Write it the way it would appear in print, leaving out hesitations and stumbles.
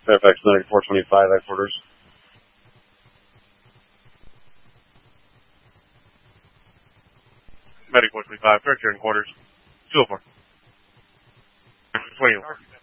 Fairfax Medic 425 headquarters. Medic 425, correct your quarters. 204. 20.